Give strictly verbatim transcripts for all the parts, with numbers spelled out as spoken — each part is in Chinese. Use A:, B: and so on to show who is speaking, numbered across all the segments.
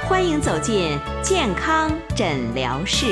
A: 欢迎走进健康诊疗室。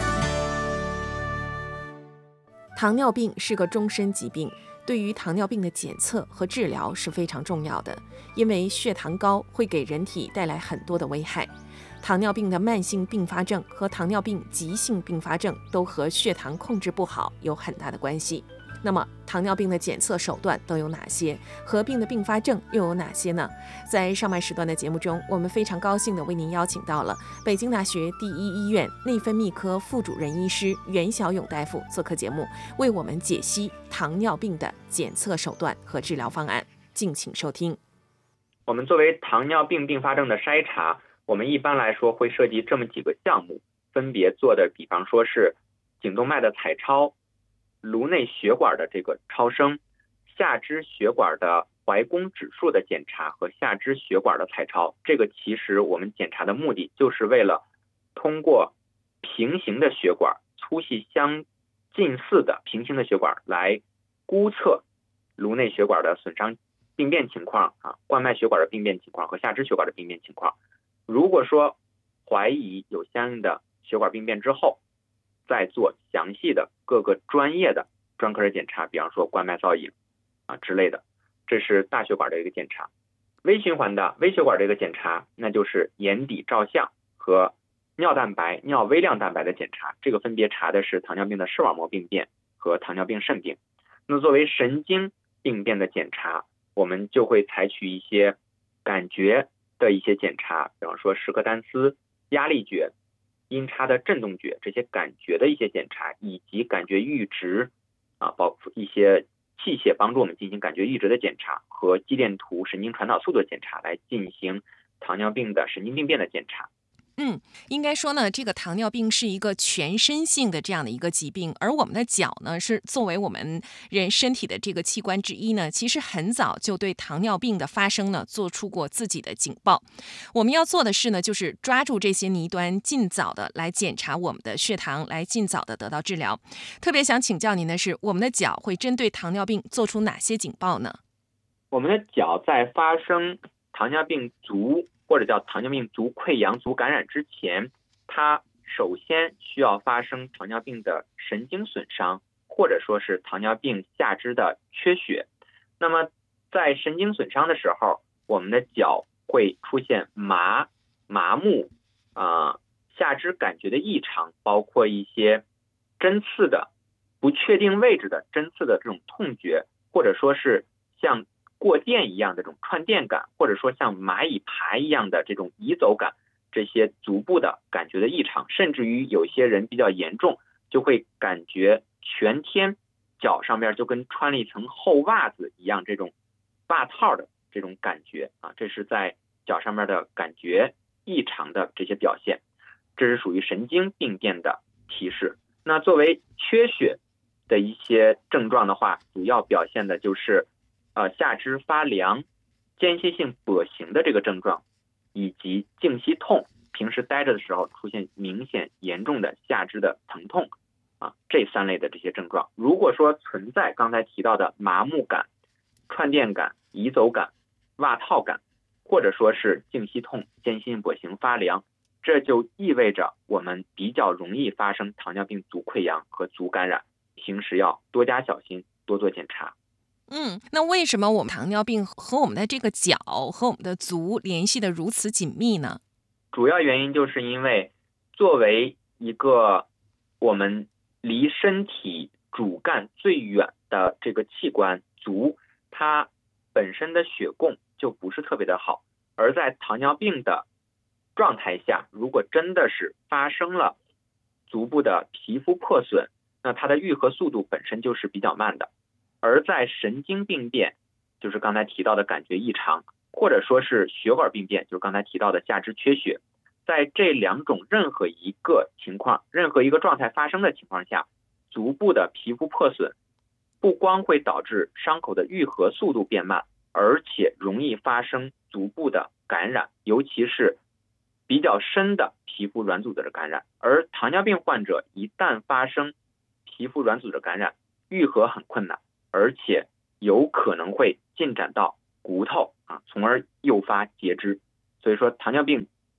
B: 糖尿病是个终身疾病，对于糖尿病的检测和治疗是非常重要的，因为血糖高会给人体带来很多的危害。糖尿病的慢性并发症和糖尿病急性并发症都和血糖控制不好有很大的关系。那么糖尿病的检测手段都有哪些？合并的并发症又有哪些呢？在上半时段的节目中，我们非常高兴地为您邀请到了北京大学第一医院内分泌科副主任医师袁小勇大夫做客节目，为我们解析糖尿病的检测手段和治疗方案。敬请收听。
C: 我们作为糖尿病并发症的筛查，我们一般来说会涉及这么几个项目，分别做的比方说是颈动脉的彩超、颅内血管的这个超声、下肢血管的怀宫指数的检查和下肢血管的彩超。这个其实我们检查的目的就是为了通过平行的血管，粗细相近似的平行的血管来估测颅内血管的损伤病变情况啊，冠脉血管的病变情况和下肢血管的病变情况。如果说怀疑有相应的血管病变之后，再做详细的各个专业的专科的检查，比方说冠脉造影啊之类的，这是大血管的一个检查。微循环的微血管的一个检查，那就是眼底照相和尿蛋白、尿微量蛋白的检查，这个分别查的是糖尿病的视网膜病变和糖尿病肾病。那作为神经病变的检查，我们就会采取一些感觉的一些检查，比方说时刻单丝、压力觉、音叉的振动觉，这些感觉的一些检查，以及感觉阈值啊，包括一些器械帮助我们进行感觉阈值的检查和肌电图神经传导速度的检查，来进行糖尿病的神经病变的检查。
B: 嗯，应该说呢，这个糖尿病是一个全身性的这样的一个疾病，而我们的脚呢，是作为我们人身体的这个器官之一呢，其实很早就对糖尿病的发生呢，做出过自己的警报。我们要做的是呢，就是抓住这些倪端，尽早的来检查我们的血糖，来尽早的得到治疗。特别想请教您的是，我们的脚会针对糖尿病做出哪些警报呢？
C: 我们的脚在发生糖尿病足或者叫糖尿病足溃疡、足感染之前，它首先需要发生糖尿病的神经损伤，或者说是糖尿病下肢的缺血。那么在神经损伤的时候，我们的脚会出现麻、麻木、呃、下肢感觉的异常，包括一些针刺的不确定位置的针刺的这种痛觉，或者说是像过电一样的这种串电感，或者说像蚂蚁爬一样的这种移走感，这些足部的感觉的异常，甚至于有些人比较严重，就会感觉全天脚上面就跟穿了一层厚袜子一样，这种袜套的这种感觉啊，这是在脚上面的感觉异常的这些表现，这是属于神经病变的提示。那作为缺血的一些症状的话，主要表现的就是呃，下肢发凉、间歇性跛行的这个症状，以及静息痛，平时待着的时候出现明显严重的下肢的疼痛啊，这三类的这些症状。如果说存在刚才提到的麻木感、串电感、移走感、袜套感，或者说是静息痛、间歇性跛行、发凉，这就意味着我们比较容易发生糖尿病足溃疡和足感染，平时要多加小心，多做检查。
B: 嗯，那为什么我们糖尿病和我们的这个脚和我们的足联系的如此紧密呢？
C: 主要原因就是因为作为一个我们离身体主干最远的这个器官足，它本身的血供就不是特别的好，而在糖尿病的状态下，如果真的是发生了足部的皮肤破损，那它的愈合速度本身就是比较慢的。而在神经病变，就是刚才提到的感觉异常，或者说是血管病变，就是刚才提到的下肢缺血，在这两种任何一个情况、任何一个状态发生的情况下，足部的皮肤破损不光会导致伤口的愈合速度变慢，而且容易发生足部的感染，尤其是比较深的皮肤软组织的感染。而糖尿病患者一旦发生皮肤软组织感染，愈合很困难，而且有可能会进展到骨头啊，从而诱发截肢。所以说糖尿病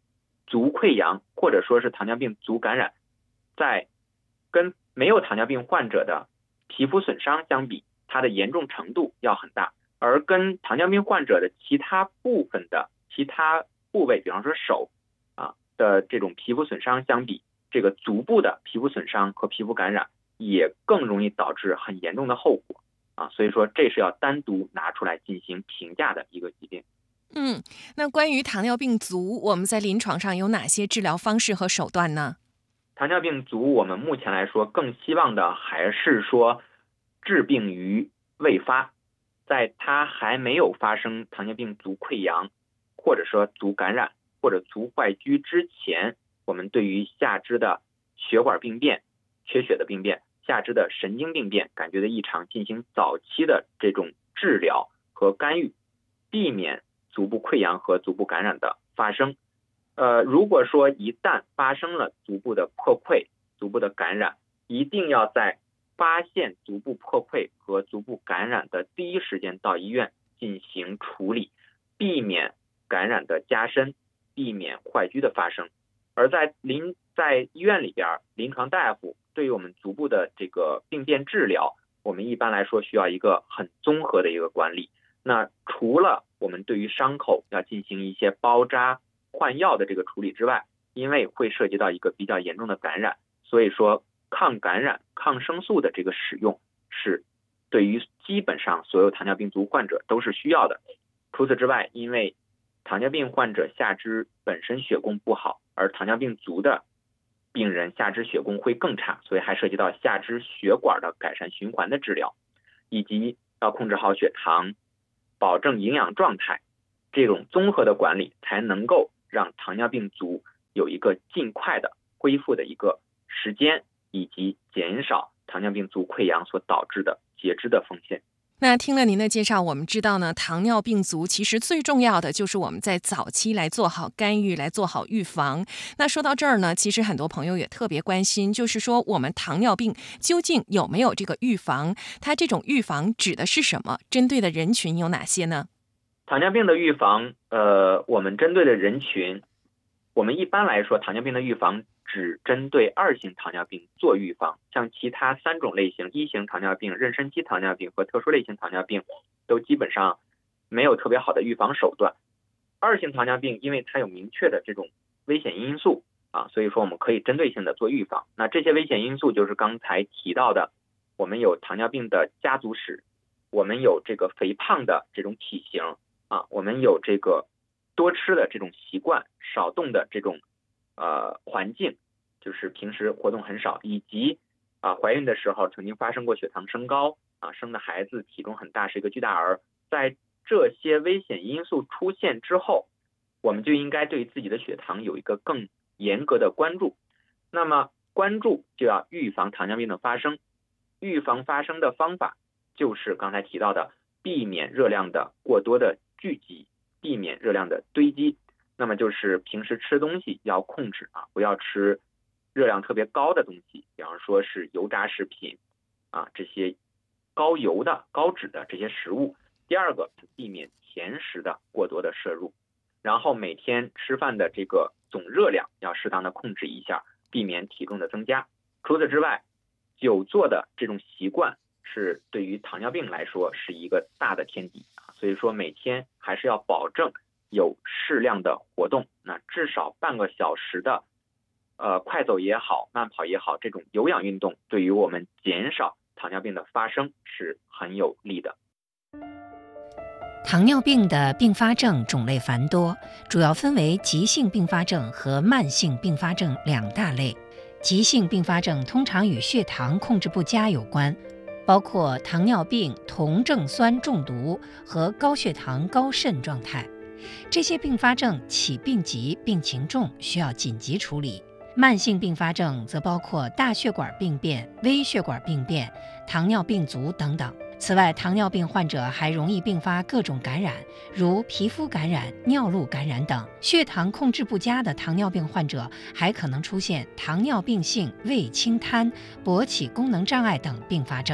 C: 足溃疡或者说是糖尿病足感染，在跟没有糖尿病患者的皮肤损伤相比，它的严重程度要很大，而跟糖尿病患者的其他部分的其他部位，比方说手啊的这种皮肤损伤相比，这个足部的皮肤损伤和皮肤感染也更容易导致很严重的后果啊，所以说这是要单独拿出来进行评价的一个疾病。
B: 嗯，那关于糖尿病足，我们在临床上有哪些治疗方式和手段呢？
C: 糖尿病足，我们目前来说更希望的还是说治病于未发，在它还没有发生糖尿病足溃疡，或者说足感染或者足坏疽之前，我们对于下肢的血管病变、缺血的病变、下肢的神经病变、感觉的异常进行早期的这种治疗和干预，避免足部溃疡和足部感染的发生。呃，如果说一旦发生了足部的破溃、足部的感染，一定要在发现足部破溃和足部感染的第一时间到医院进行处理，避免感染的加深，避免坏疽的发生。而在临在医院里边，临床大夫对于我们足部的这个病变治疗，我们一般来说需要一个很综合的一个管理。那除了我们对于伤口要进行一些包扎、换药的这个处理之外，因为会涉及到一个比较严重的感染，所以说抗感染、抗生素的这个使用是对于基本上所有糖尿病足患者都是需要的。除此之外，因为糖尿病患者下肢本身血供不好，而糖尿病足的病人下肢血供会更差，所以还涉及到下肢血管的改善循环的治疗，以及要控制好血糖，保证营养状态，这种综合的管理才能够让糖尿病足有一个尽快的恢复的一个时间，以及减少糖尿病足溃疡所导致的截肢的风险。
B: 那听了您的介绍，我们知道呢，糖尿病足其实最重要的就是我们在早期来做好干预，来做好预防。那说到这儿呢，其实很多朋友也特别关心，就是说我们糖尿病究竟有没有这个预防？它这种预防指的是什么？针对的人群有哪些呢？
C: 糖尿病的预防，呃，我们针对的人群，我们一般来说，糖尿病的预防只针对二型糖尿病做预防，像其他三种类型，一型糖尿病、妊娠期糖尿病和特殊类型糖尿病，都基本上没有特别好的预防手段。二型糖尿病因为它有明确的这种危险因素啊，所以说我们可以针对性的做预防。那这些危险因素就是刚才提到的，我们有糖尿病的家族史，我们有这个肥胖的这种体型啊，我们有这个多吃的这种习惯，少动的这种呃环境，就是平时活动很少，以及啊怀孕的时候曾经发生过血糖升高啊，生的孩子体重很大，是一个巨大儿。在这些危险因素出现之后，我们就应该对自己的血糖有一个更严格的关注。那么关注就要预防糖尿病的发生，预防发生的方法就是刚才提到的，避免热量的过多的聚集，避免热量的堆积。那么就是平时吃东西要控制啊，不要吃热量特别高的东西，比方说是油炸食品啊，这些高油的、高脂的这些食物。第二个，避免甜食的过多的摄入，然后每天吃饭的这个总热量要适当的控制一下，避免体重的增加。除此之外，久坐的这种习惯是对于糖尿病来说是一个大的天敌啊，所以说每天还是要保证有适量的活动，那至少半个小时的呃快走也好，慢跑也好，这种有氧运动对于我们减少糖尿病的发生是很有利的。
D: 糖尿病的并发症种类繁多，主要分为急性并发症和慢性并发症两大类。急性并发症通常与血糖控制不佳有关，包括糖尿病酮症酸中毒和高血糖高渗状态。这些并发症起病急，病情重，需要紧急处理。慢性并发症则包括大血管病变、微血管病变、糖尿病足等等。此外，糖尿病患者还容易并发各种感染，如皮肤感染、尿路感染等。血糖控制不佳的糖尿病患者还可能出现糖尿病性胃轻瘫、勃起功能障碍等并发症。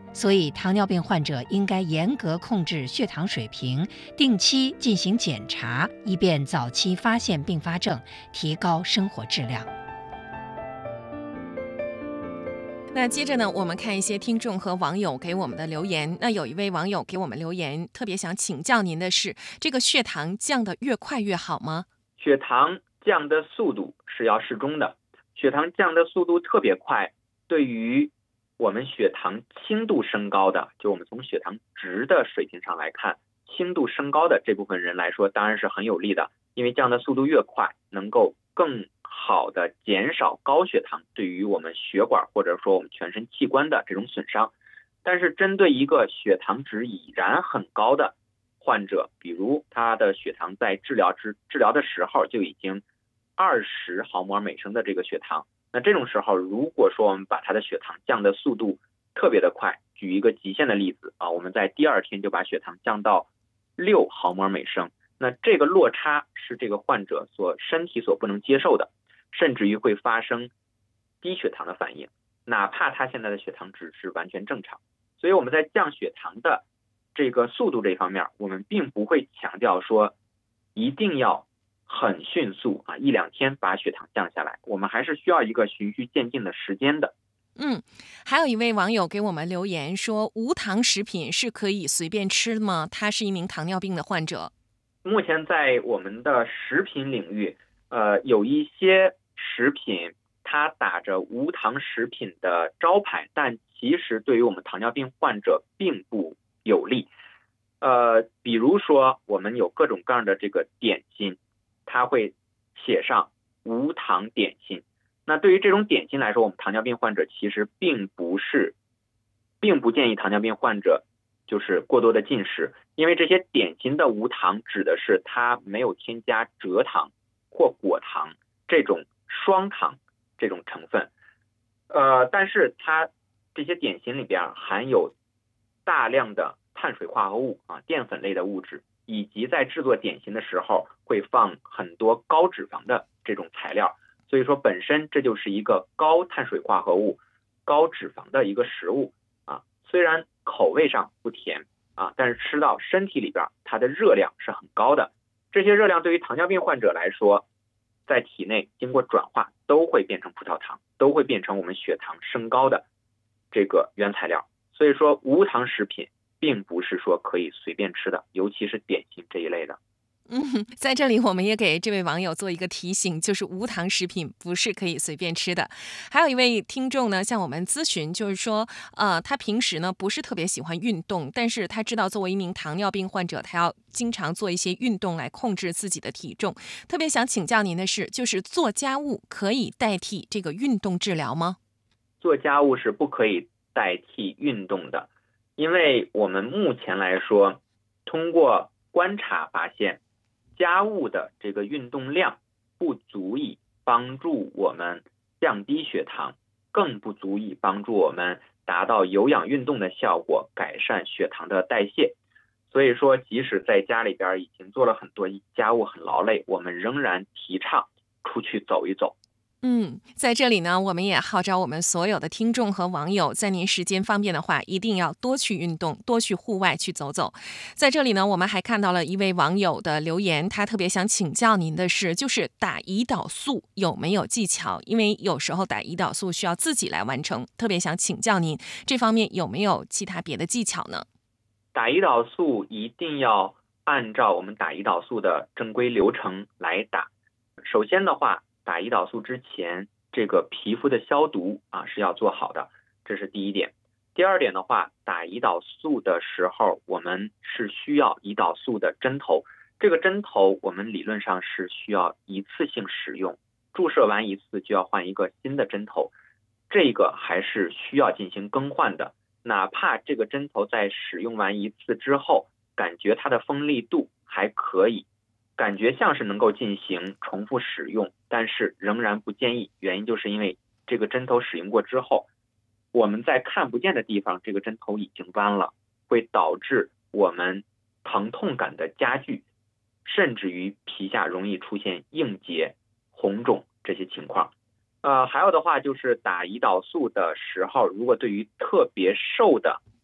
D: 所以糖尿病患者应该严格控制血糖水平，定期进行检查，以便早期发现并发症，提高生活质量。
B: 那接着呢，我们看一些听众和网友给我们的留言。那有一位网友给我们留言，特别想请教您的是，这个血糖降得越快越好吗？
C: 血糖降的速度是要适中的，血糖降的速度特别快，对于我们血糖轻度升高的，就我们从血糖值的水平上来看，轻度升高的这部分人来说，当然是很有利的，因为降的速度越快，能够更好的减少高血糖对于我们血管或者说我们全身器官的这种损伤。但是针对一个血糖值已然很高的患者，比如他的血糖在治疗治治疗的时候就已经二十毫摩尔每升的这个血糖，那这种时候如果说我们把他的血糖降的速度特别的快，举一个极限的例子啊，我们在第二天就把血糖降到六毫摩尔每升，那这个落差是这个患者所身体所不能接受的，甚至于会发生低血糖的反应，哪怕他现在的血糖值是完全正常。所以我们在降血糖的这个速度这方面，我们并不会强调说一定要很迅速啊，一两天把血糖降下来，我们还是需要一个循序渐进的时间的。
B: 嗯，还有一位网友给我们留言说，无糖食品是可以随便吃的吗？他是一名糖尿病的患者。
C: 目前在我们的食品领域，呃，有一些食品它打着无糖食品的招牌，但其实对于我们糖尿病患者并不有利。呃，比如说我们有各种各样的这个点心，它会写上无糖点心。那对于这种点心来说，我们糖尿病患者其实并不是，并不建议糖尿病患者就是过多的进食，因为这些点心的无糖指的是它没有添加蔗糖或果糖这种双糖这种成分，呃，但是它这些点心里边含有大量的碳水化合物啊、淀粉类的物质，以及在制作点心的时候会放很多高脂肪的这种材料，所以说本身这就是一个高碳水化合物、高脂肪的一个食物啊。虽然口味上不甜啊，但是吃到身体里边它的热量是很高的。这些热量对于糖尿病患者来说，在体内经过转化都会变成葡萄糖，都会变成我们血糖升高的这个原材料。所以说无糖食品并不是说可以随便吃的，尤其是点心这一类的。
B: 嗯，在这里我们也给这位网友做一个提醒，就是无糖食品不是可以随便吃的。还有一位听众呢向我们咨询，就是说呃，他平时呢不是特别喜欢运动，但是他知道作为一名糖尿病患者，他要经常做一些运动来控制自己的体重。特别想请教您的是，就是做家务可以代替这个运动治疗吗？
C: 做家务是不可以代替运动的，因为我们目前来说，通过观察发现，家务的这个运动量不足以帮助我们降低血糖，更不足以帮助我们达到有氧运动的效果，改善血糖的代谢。所以说即使在家里边已经做了很多家务很劳累，我们仍然提倡出去走一走。
B: 嗯，在这里呢，我们也号召我们所有的听众和网友，在您时间方便的话，一定要多去运动，多去户外去走走。在这里呢，我们还看到了一位网友的留言，他特别想请教您的是，就是打胰岛素有没有技巧？因为有时候打胰岛素需要自己来完成，特别想请教您这方面有没有其他别的技巧呢？
C: 打胰岛素一定要按照我们打胰岛素的正规流程来打。首先的话，打胰岛素之前，这个皮肤的消毒啊是要做好的，这是第一点。第二点的话，打胰岛素的时候，我们是需要胰岛素的针头，这个针头我们理论上是需要一次性使用，注射完一次就要换一个新的针头，这个还是需要进行更换的。哪怕这个针头在使用完一次之后，感觉它的锋利度还可以，感觉像是能够进行重复使用，但是仍然不建议，原因就是因为这个针头使用过之后，我们在看不见的地方这个针头已经弯了，会导致我们疼痛感的加剧，甚至于皮下容易出现硬结、红肿这些情况。呃，还有的话就是打胰岛素的时候，如果对于特别瘦的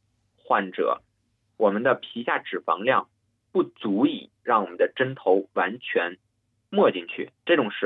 C: 患者，我们的皮下脂肪量不足以让我们的针头完全没进去，这种时